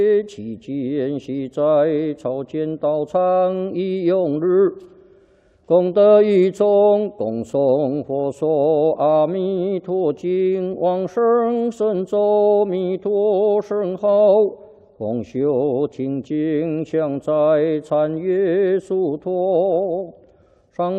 期间系在朝见道场一用日，功德一众，共诵佛说阿弥陀经，往生神咒弥陀圣号，共修听经，向在参阅殊陀。